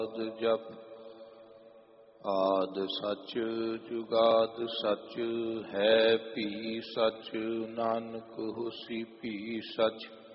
ਜਪ ਆਦਿ ਸਚ ਜੁਗਾਦ ਸਚ ਹੈ ਭੀ ਸਚ ਨਾਨਕ ਹੋਸੀ ਭੀ ਸਚ।